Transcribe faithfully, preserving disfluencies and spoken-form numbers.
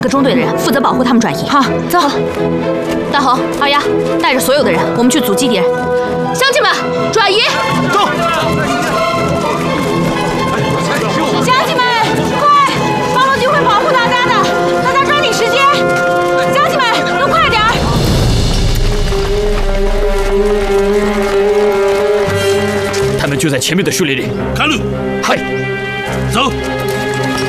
个中队的人负责保护他们转移。好，走。大红、二丫，带着所有的人，我们去阻击敌人。乡亲们，转移！ 走。 乡亲们，快！八路军会保护大家的，大家抓紧时间。乡亲们，都快点儿！ 他们就在前面的树林里。 开路， 嗨， 走。